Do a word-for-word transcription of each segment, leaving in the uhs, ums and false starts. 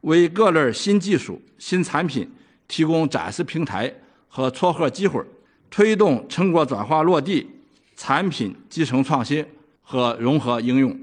为各类新技术、新产品提供展示平台和撮合机会，推动成果转化落地、产品集成创新和融合应用。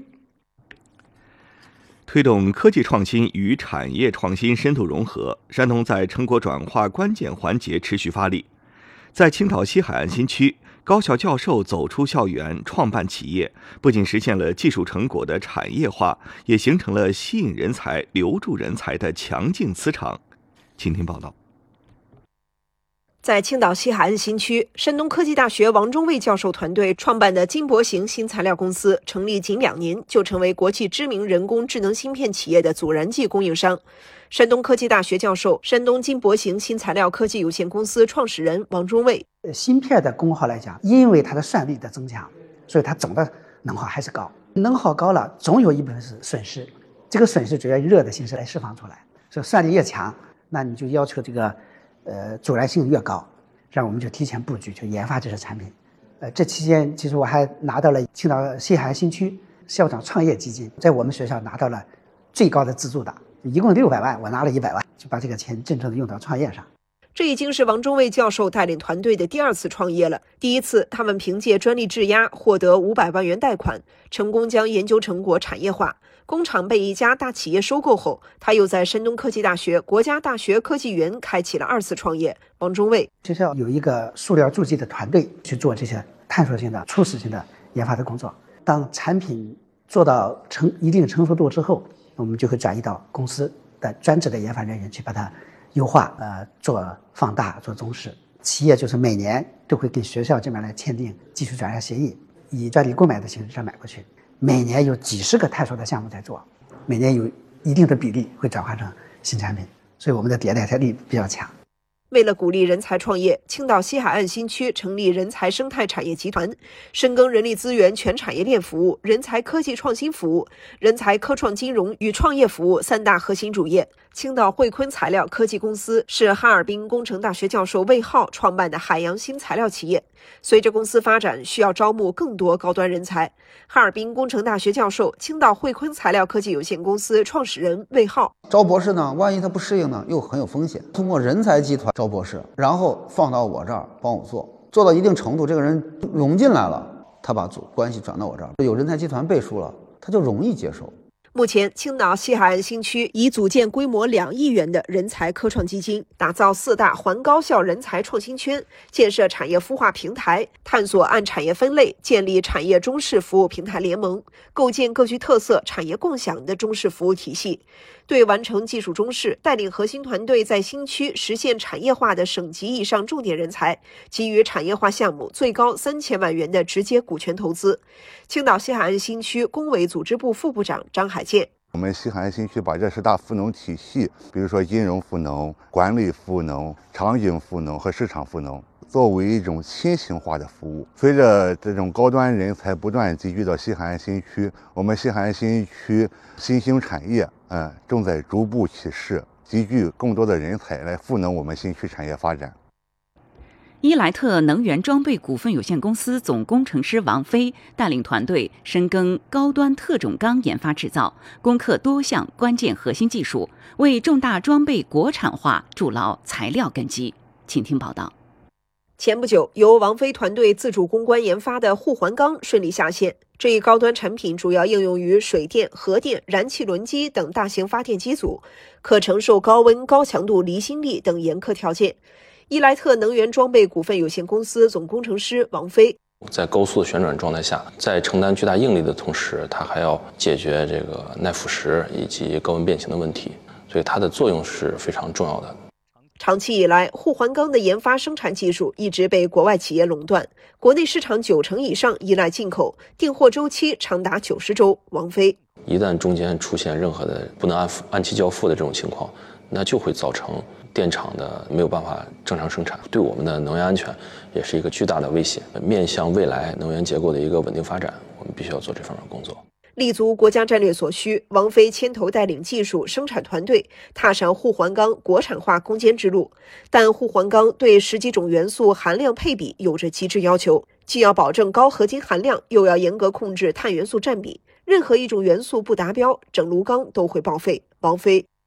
推动科技创新与产业创新深度融合，山东在成果转化关键环节持续发力。在青岛西海岸新区，高校教授走出校园创办企业，不仅实现了技术成果的产业化，也形成了吸引人才、留住人才的强劲磁场。请听报道。 在青岛西海岸新区，山东科技大学王中卫教授团队创办的金博行新材料公司，成立仅两年就成为国际知名人工智能芯片企业的阻燃剂供应商。山东科技大学教授、山东金博行新材料科技有限公司创始人王中卫： 芯片的功耗来讲，因为它的算力的增强，所以它总的能耗还是高。能耗高了，总有一部分是损失，这个损失主要以热的形式来释放出来。所以算力越强，那你就要求这个呃阻燃性越高，这样我们就提前布局去研发这些产品。呃，这期间其实我还拿到了青岛西海岸新区校长创业基金，在我们学校拿到了最高的资助的，一共六百万，我拿了一百万，就把这个钱真正的用到创业上。 这已经是王中卫教授带领团队的第二次创业了。第一次，他们凭借专利质押获得五百万元贷款，成功将研究成果产业化。工厂被一家大企业收购后，他又在山东科技大学国家大学科技园开启了二次创业。王中卫： 学校有一个塑料助剂的团队去做这些探索性的、初始性的研发的工作。当产品做到成一定成熟度之后，我们就会转移到公司的专职的研发人员去把它优化，呃，做放大、做综试。企业就是每年都会跟学校这边来签订技术转让协议，以专利购买的形式买过去。每年有几十个探索的项目在做，每年有一定的比例会转化成新产品，所以我们的迭代力比较强。 为了鼓励人才创业，青岛西海岸新区成立人才生态产业集团，深耕人力资源全产业链服务、人才科技创新服务、人才科创金融与创业服务三大核心主业。青岛汇坤材料科技公司是哈尔滨工程大学教授魏浩创办的海洋新材料企业。随着公司发展，需要招募更多高端人才。哈尔滨工程大学教授、青岛汇坤材料科技有限公司创始人魏浩： 招博士呢，万一他不适应呢，又很有风险。通过人才集团招博士，然后放到我这儿帮我做，做到一定程度，这个人融进来了，他把关系转到我这儿，有人才集团背书了，他就容易接受。 目前，青岛西海岸新区已组建规模两亿元的人才科创基金，打造四大环高校人才创新圈，建设产业孵化平台，探索按产业分类建立产业中式服务平台联盟，构建各具特色、产业共享的中式服务体系。对完成技术中式，带领核心团队在新区实现产业化的省级以上重点人才，给予产业化项目最高三千万元的直接股权投资。青岛西海岸新区工委组织部副部长张海建： 我们西海岸新区把这十大赋能体系，比如说金融赋能、管理赋能、场景赋能和市场赋能，作为一种新型化的服务。随着这种高端人才不断集聚到西海岸新区，我们西海岸新区新兴产业嗯，正在逐步起势，集聚更多的人才来赋能我们新区产业发展。 伊莱特能源装备股份有限公司总工程师王飞带领团队深耕高端特种钢研发制造，攻克多项关键核心技术，为重大装备国产化筑牢材料根基。请听报道。 前不久，由王飞团队自主攻关研发的沪环钢顺利下线。这一高端产品主要应用于水电、核电、燃气轮机等大型发电机组，可承受高温、高强度离心力等严苛条件。伊莱特能源装备股份有限公司总工程师王飞： 在高速的旋转状态下，在承担巨大应力的同时，它还要解决这个耐腐蚀以及高温变形的问题，所以它的作用是非常重要的。 长期以来，沪环钢的研发生产技术一直被国外企业垄断，国内市场九成以上依赖进口，订货周期长达九十周。王飞： 一旦中间出现任何的不能按按期交付的这种情况，那就会造成电厂的没有办法正常生产，对我们的能源安全也是一个巨大的威胁。面向未来能源结构的一个稳定发展，我们必须要做这方面的工作。 立足国家战略所需，王飞牵头带领技术生产团队踏上沪环钢国产化攻坚之路。但沪环钢对十几种元素含量配比有着极致要求，既要保证高合金含量，又要严格控制碳元素占比。任何一种元素不达标，整炉钢都会报废。王飞：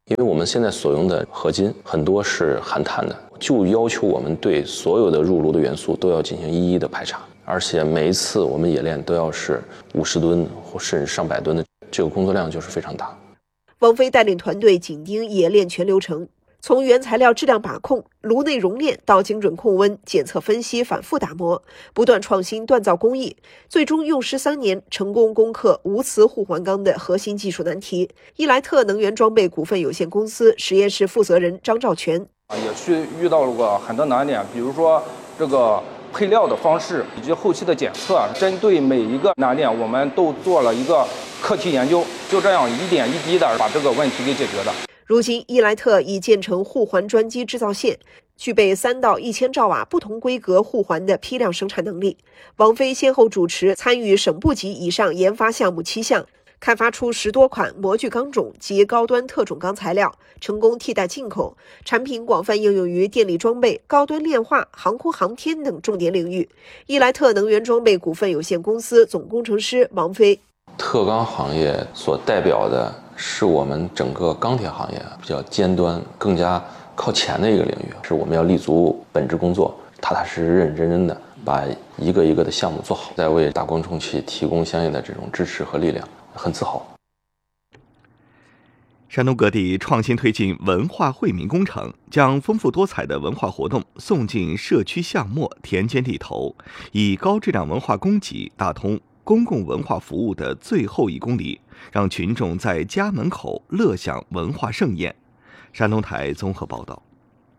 因为我们现在所用的合金很多是含碳的，就要求我们对所有的入炉的元素都要进行一一的排查，而且每一次我们冶炼都要是五十吨或甚至上百吨的，这个工作量就是非常大。 王飞带领团队紧盯冶炼全流程，从原材料质量把控、炉内熔炼到精准控温、检测分析、反复打磨，不断创新锻造工艺，最终用时三年成功攻克无磁互环钢的核心技术难题。伊莱特能源装备股份有限公司实验室负责人张兆全也去遇到了过很多难点，比如说这个配料的方式以及后期的检测，针对每一个难点我们都做了一个课题研究，就这样一点一滴的把这个问题给解决的。 如今，伊莱特已建成互环专机制造线，具备三到一千兆瓦不同规格互环的批量生产能力。王飞先后主持参与省部级以上研发项目七项，开发出十多款模具钢种及高端特种钢材料，成功替代进口，产品广泛应用于电力装备、高端炼化、航空航天等重点领域。伊莱特能源装备股份有限公司总工程师王飞： 特钢行业所代表的是我们整个钢铁行业比较尖端、更加靠前的一个领域，是我们要立足本职工作，踏踏实实、认认真真的把一个一个的项目做好，再为大光重器提供相应的这种支持和力量，很自豪。 山东各地创新推进文化惠民工程，将丰富多彩的文化活动送进社区巷陌、田间地头，以高质量文化供给打通公共文化服务的最后一公里，让群众在家门口乐享文化盛宴。山东台综合报道。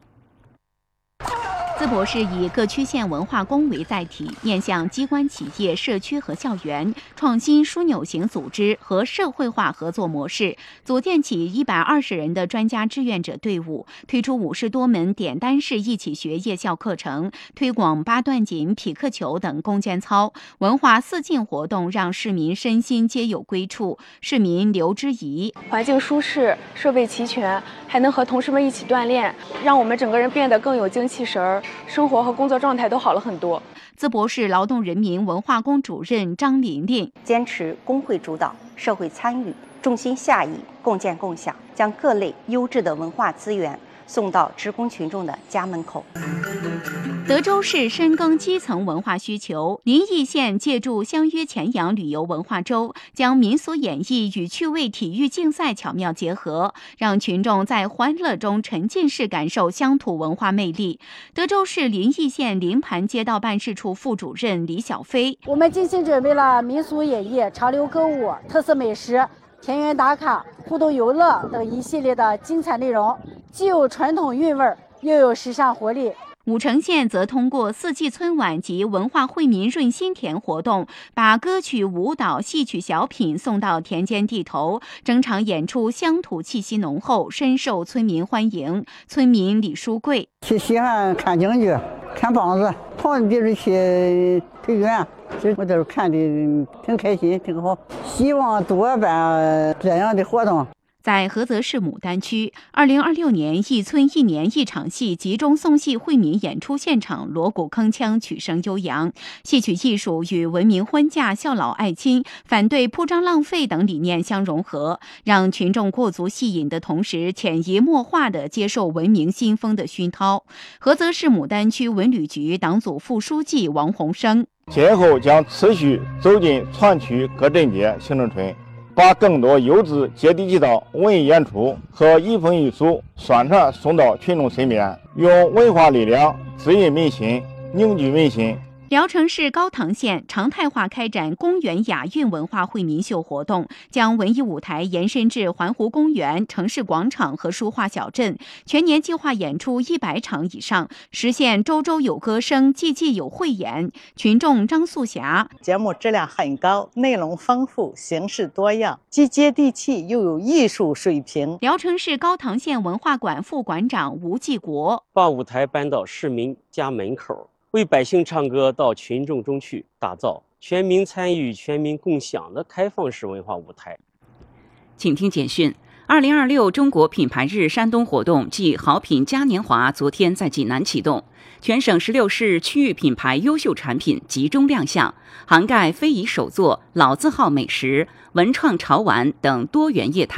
淄博市以各区县文化宫为载体，面向机关、企业、社区和校园，创新枢纽型组织和社会化合作模式，组建起一百二十人的专家志愿者队伍，推出五十多门点单式一起学夜校课程，推广八段锦、匹克球等攻坚操，文化四进活动让市民身心皆有归处。市民刘之怡： 环境舒适，设备齐全，还能和同事们一起锻炼，让我们整个人变得更有精气神儿。生活和工作状态都好了很多。 淄博市劳动人民文化宫主任张琳琳： 坚持工会主导、社会参与，重心下移，共建共享，将各类优质的文化资源送到职工群众的家门口。 德州市深耕基层文化需求，临沂县借助相约前阳旅游文化周，将民俗演绎与趣味体育竞赛巧妙结合，让群众在欢乐中沉浸式感受乡土文化魅力。德州市临沂县临盘街道办事处副主任李小飞： 我们精心准备了民俗演绎、潮流歌舞、特色美食、田园打卡、互动游乐等一系列的精彩内容，既有传统韵味，又有时尚活力。 武城县则通过四季春晚及文化惠民润心田活动，把歌曲、舞蹈、戏曲、小品送到田间地头，整场演出乡土气息浓厚，深受村民欢迎。村民李书贵： 去西安看京剧、看梆子，跑别人去推园，其实我都是看的挺开心，挺好。希望多办这样的活动。 在菏泽市牡丹区，二零二六年一村一年一场戏集中送戏惠民演出现场，锣鼓铿锵，曲声悠扬。戏曲艺术与文明婚嫁、孝老爱亲、反对铺张浪费等理念相融合，让群众过足戏瘾的同时，潜移默化地接受文明新风的熏陶。菏泽市牡丹区文旅局党组副书记王洪生： 今后将持续走进全区各镇街行政村，把更多优质接地气的文艺演出和艺风艺术宣传送到群众身边，用文化力量滋润民心，凝聚民心。 聊城市高唐县常态化开展公园雅韵文化惠民秀活动，将文艺舞台延伸至环湖公园、城市广场和书画小镇，全年计划演出一百场以上，实现周周有歌声，季季有汇演。群众张素霞： 节目质量很高，内容丰富，形式多样，既接地气又有艺术水平。 聊城市高唐县文化馆副馆长吴继国： 把舞台搬到市民家门口，为百姓唱歌到群众中去，打造全民参与、全民共享的开放式文化舞台。 请听简讯：二零二六中国品牌日山东活动暨好品嘉年华昨天在济南启动，全省十六市区域品牌优秀产品集中亮相，涵盖非遗手作、老字号美食、文创潮玩等多元业态，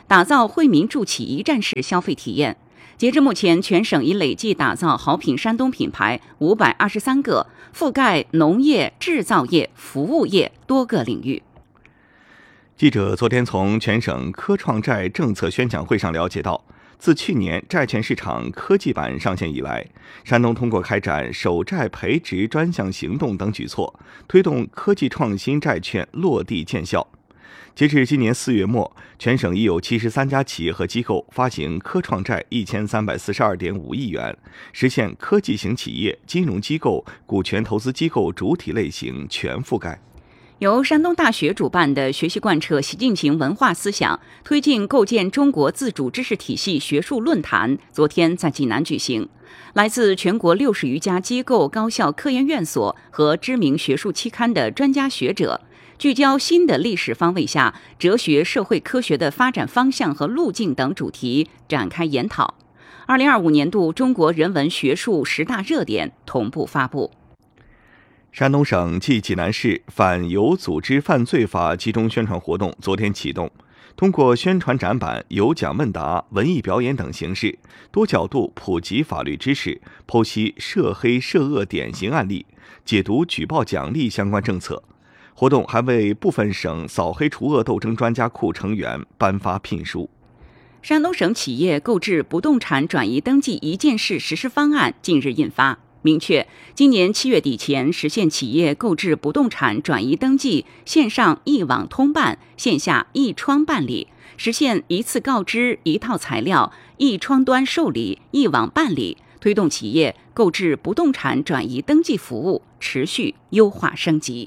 打造惠民助企一站式消费体验。截至目前，全省已累计打造好品山东品牌五百二十三个，覆盖农业、制造业、服务业多个领域。 记者昨天从全省科创债政策宣讲会上了解到，自去年债券市场科技版上线以来，山东通过开展首债培植专项行动等举措，推动科技创新债券落地见效。截至今年四月末，全省已有七十三家企业和机构发行科创债一千三百四十二点五亿元，实现科技型企业、金融机构、股权投资机构主体类型全覆盖。 由山东大学主办的学习贯彻习近平文化思想，推进构建中国自主知识体系学术论坛昨天在济南举行。来自全国六十余家机构、高校、科研院所和知名学术期刊的专家学者，聚焦新的历史方位下哲学社会科学的发展方向和路径等主题展开研讨。二零二五年度中国人文学术十大热点同步发布。 山东省暨济南市反有组织犯罪法集中宣传活动昨天启动，通过宣传展板、有奖问答、文艺表演等形式，多角度普及法律知识，剖析涉黑涉恶典型案例，解读举报奖励相关政策。活动还为部分省扫黑除恶斗争专家库成员颁发聘书。 山东省企业购置不动产转移登记一件事实施方案近日印发，明确今年七月底前实现企业购置不动产转移登记线上一网通办、线下一窗办理，实现一次告知、一套材料、一窗端受理、一网办理，推动企业购置不动产转移登记服务持续优化升级。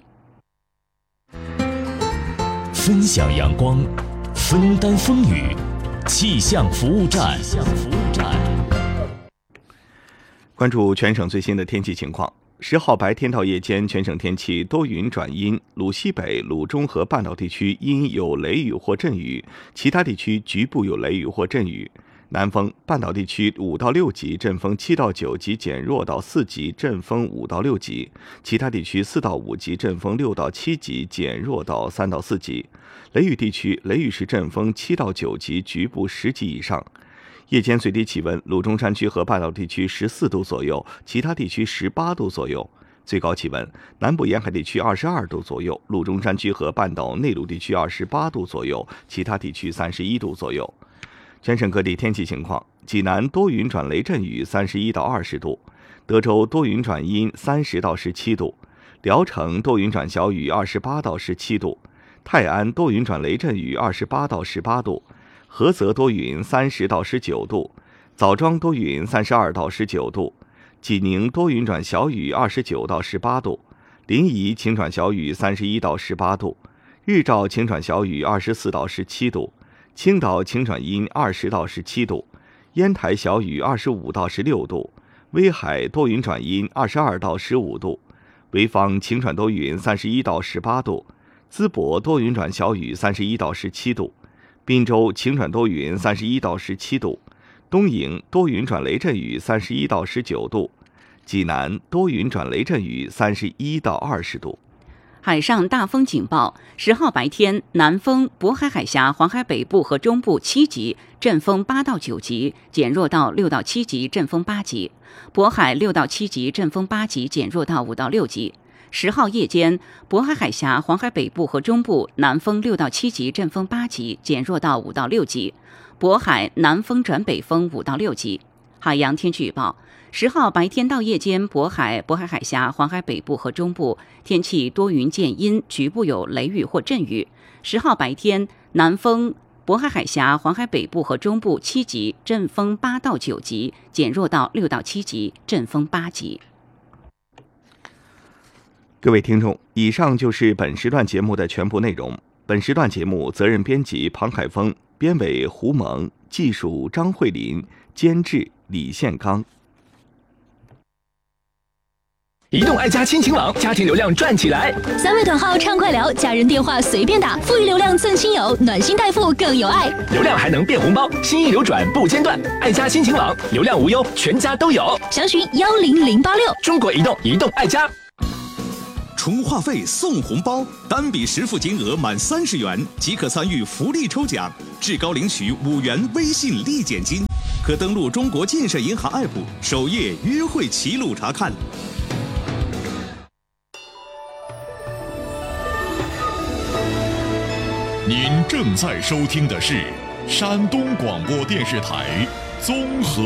分享阳光，分担风雨，气象服务站。 关注全省最新的天气情况。十号白天到夜间，全省天气多云转阴，鲁西北、鲁中和半岛地区阴有雷雨或阵雨，其他地区局部有雷雨或阵雨。南风，半岛地区五到六级，阵风七到九级减弱到四级，阵风五到六级；其他地区四到五级，阵风六到七级减弱到三到四级。雷雨地区，雷雨时阵风七到九级，局部十级以上。夜间最低气温，鲁中山区和半岛地区十四度左右，其他地区十八度左右。最高气温，南部沿海地区二十二度左右，鲁中山区和半岛内陆地区二十八度左右，其他地区三十一度左右。全省各地天气情况：济南多云转雷阵雨，三十一到二十度；德州多云转阴，三十到十七度；聊城多云转小雨，二十八到十七度；泰安多云转雷阵雨，二十八到十八度；菏泽多云，三十到十九度；枣庄多云，三十二到十九度；济宁多云转小雨，二十九到十八度；临沂晴转小雨，三十一到十八度；日照晴转小雨，二十四到十七度；青岛晴转阴，二十到十七度；烟台小雨，二十五到十六度；威海多云转阴，二十二到十五度；潍坊晴转多云，三十一到十八度；淄博多云转小雨，三十一到十七度；滨州晴转多云，三十一到十七度；东营多云转雷阵雨，三十一到十九度；济南多云转雷阵雨，三十一到二十度。 海上大风警报，十号白天，南风渤海海峡、黄海北部和中部七级，阵风八到九级，减弱到六到七级，阵风八级；渤海六到七级，阵风八级，减弱到五到六级。十号夜间，渤海海峡、黄海北部和中部南风六到七级，阵风八级，减弱到五到六级；渤海南风转北风五到六级。海洋天气预报：十号白天到夜间，渤海、渤海海峡、黄海北部和中部天气多云见阴，局部有雷雨或阵雨。十号白天，南风渤海海峡、黄海北部和中部七级，阵风八到九级，减弱到六到七级，阵风八级。 各位听众，以上就是本时段节目的全部内容。本时段节目责任编辑庞海峰，编委胡蒙，技术张慧林，监制李宪刚。 移动爱家亲情网，家庭流量赚起来！ 三位短号畅快聊，家人电话随便打，富裕流量赠亲友，暖心代付更有爱。 流量还能变红包，心意流转不间断。爱家亲情网，流量无忧，全家都有。 详询幺零零八六。 中国移动，移动爱家。 充话费送红包，单笔实付金额满三十元即可参与福利抽奖，至高领取五元微信立减金。可登录中国建设银行 A P P 首页约会齐录查看。 您正在收听的是山东广播电视台综合